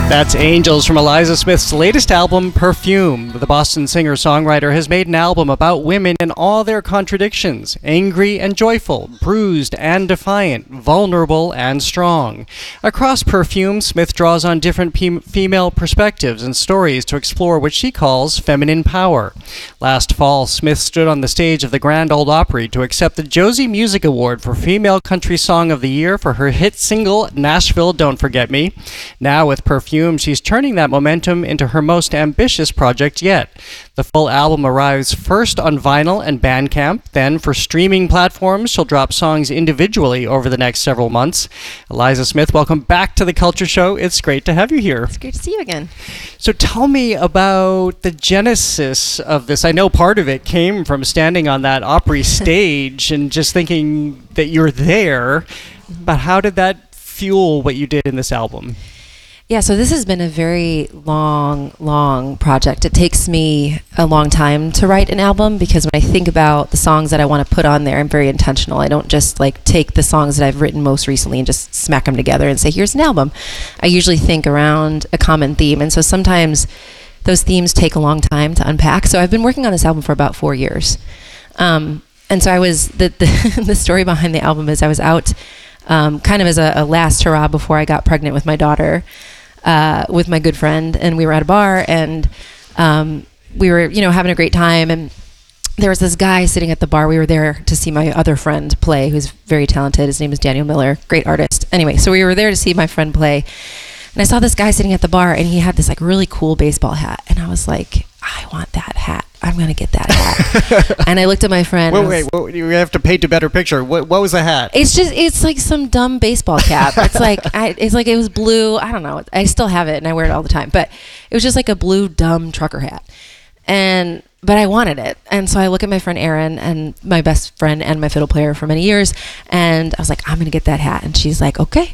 That's Angels from Eliza Smith's latest album, Perfume. The Boston singer-songwriter has made an album about women and all their contradictions, angry and joyful, bruised and defiant, vulnerable and strong. Across Perfume, Smith draws on different female perspectives and stories to explore what she calls feminine power. Last fall, Smith stood on the stage of the Grand Ole Opry to accept the Josie Music Award for Female Country Song of the Year for her hit single, Nashville Don't Forget Me. Now with Perfume, she's turning that momentum into her most ambitious project yet. The full album arrives first on vinyl and Bandcamp, then for streaming platforms, she'll drop songs individually over the next several months. Eliza Smith, welcome back to The Culture Show. It's great to have you here. It's great to see you again. So tell me about the genesis of this. I know part of it came from standing on that Opry stage and just thinking that you're there, but how did that fuel what you did in this album? Yeah, so this has been a very long project. It takes me a long time to write an album because when I think about the songs that I want to put on there, I'm very intentional. I don't just like take the songs that I've written most recently and just smack them together and say, here's an album. I usually think around a common theme, and so sometimes those themes take a long time to unpack. So I've been working on this album for about 4 years. And so I was, the story behind the album is I was out kind of as a last hurrah before I got pregnant with my daughter. With my good friend, and we were at a bar, and we were, having a great time, and there was this guy sitting at the bar. We were there to see my other friend play, who's very talented. His name is Daniel Miller, great artist. Anyway, so we were there to see my friend play, and I saw this guy sitting at the bar, and he had this like really cool baseball hat, and I was like, I want that hat. I'm gonna get that hat. And I looked at my friend. Wait, you have to paint a better picture. What was the hat? It's like some dumb baseball cap. It's like it was blue. I don't know. I still have it and I wear it all the time. But it was just like a blue dumb trucker hat. But I wanted it. And so I look at my friend Erin, and my best friend and my fiddle player for many years, and I was like, I'm gonna get that hat. And she's like, okay.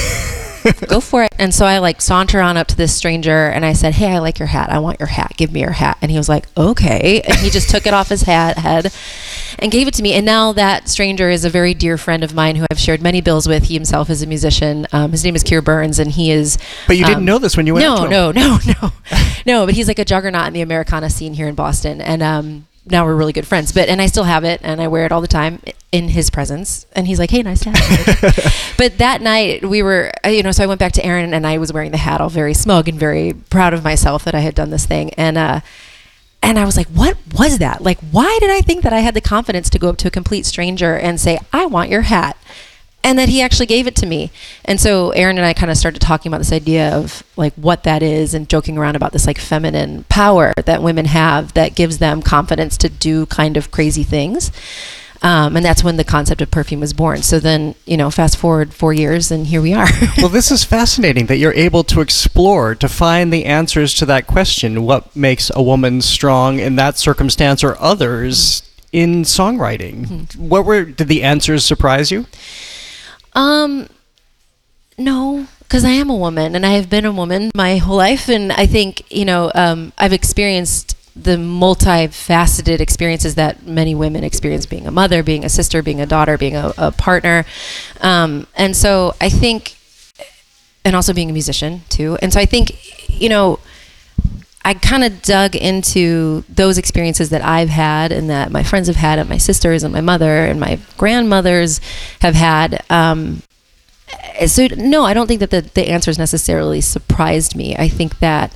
Go for it. And so I like saunter on up to this stranger and I said, hey, I like your hat. I want your hat. Give me your hat. And he was like, okay. And he just took it off his head and gave it to me. And now that stranger is a very dear friend of mine who I've shared many bills with. He himself is a musician. His name is Keir Burns, and he is... But you didn't know this when you went to him. No, but he's like a juggernaut in the Americana scene here in Boston. And now we're really good friends. And I still have it, and I wear it all the time in his presence. And he's like, hey, nice to have you. But that night we were, so I went back to Erin, and I was wearing the hat all very smug and very proud of myself that I had done this thing. And I was like, what was that? Like, why did I think that I had the confidence to go up to a complete stranger and say, I want your hat? And that he actually gave it to me. And so Erin and I kind of started talking about this idea of like what that is, and joking around about this like feminine power that women have that gives them confidence to do kind of crazy things. And that's when the concept of Perfume was born. So then, fast forward 4 years and here we are. Well, this is fascinating that you're able to explore, to find the answers to that question. What makes a woman strong in that circumstance or others in songwriting? Mm-hmm. Did the answers surprise you? No, because I am a woman, and I have been a woman my whole life. And I think, I've experienced the multifaceted experiences that many women experience, being a mother, being a sister, being a daughter, being a partner. And so I think, and also being a musician too. And so I think, I kind of dug into those experiences that I've had and that my friends have had, and my sisters and my mother and my grandmothers have had. So no, I don't think that the answers necessarily surprised me. I think that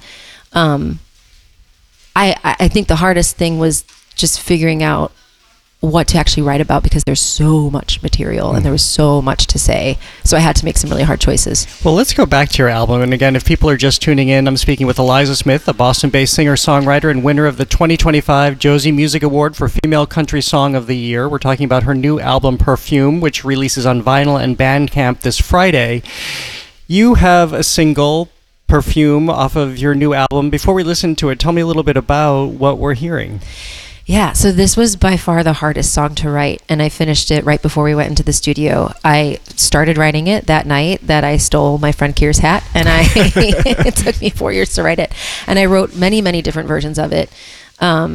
I think the hardest thing was just figuring out what to actually write about, because there's so much material and there was so much to say. So I had to make some really hard choices. Well, let's go back to your album. And again, if people are just tuning in, I'm speaking with Eliza Smith, a Boston-based singer-songwriter and winner of the 2025 Josie Music Award for Female Country Song of the Year. We're talking about her new album, Perfume, which releases on vinyl and Bandcamp this Friday. You have a single, Perfume, off of your new album. Before we listen to it, tell me a little bit about what we're hearing. Yeah, so this was by far the hardest song to write, and I finished it right before we went into the studio. I started writing it that night that I stole my friend Keir's hat, and it took me 4 years to write it. And I wrote many, many different versions of it.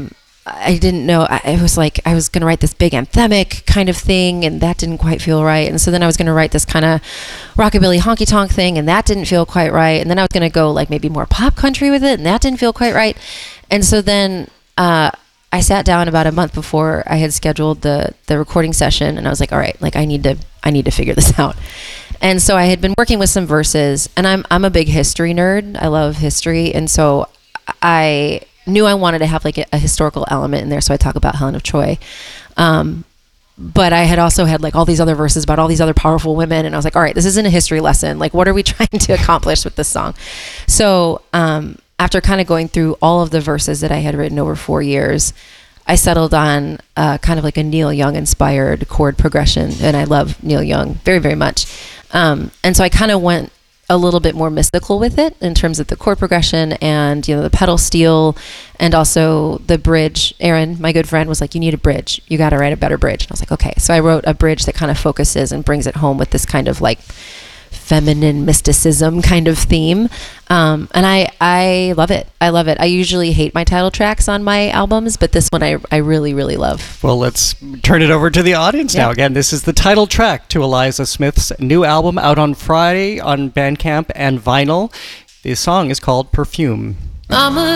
I didn't know. It was like I was going to write this big anthemic kind of thing, and that didn't quite feel right. And so then I was going to write this kind of rockabilly honky tonk thing, and that didn't feel quite right. And then I was going to go like maybe more pop country with it, and that didn't feel quite right. And so then I sat down about a month before I had scheduled the recording session, and I was like, all right, like I need to figure this out. And so I had been working with some verses, and I'm a big history nerd. I love history, and so I knew I wanted to have like a historical element in there, so I talk about Helen of Troy. But I had also had like all these other verses about all these other powerful women, and I was like, all right, this isn't a history lesson. Like, what are we trying to accomplish with this song? So after kind of going through all of the verses that I had written over 4 years, I settled on kind of like a Neil Young inspired chord progression, and I love Neil Young very, very much. And so I kind of went a little bit more mystical with it in terms of the chord progression and, you know, the pedal steel and also the bridge. Aaron, my good friend, was like, you need a bridge. You got to write a better bridge. And I was like, okay. So I wrote a bridge that kind of focuses and brings it home with this kind of like feminine mysticism kind of theme. And I love it. I love it. I usually hate my title tracks on my albums, but this one I really, really love. Well, let's turn it over to the audience now. Again, this is the title track to Eliza Smith's new album out on Friday on Bandcamp and vinyl. The song is called Perfume. I'm a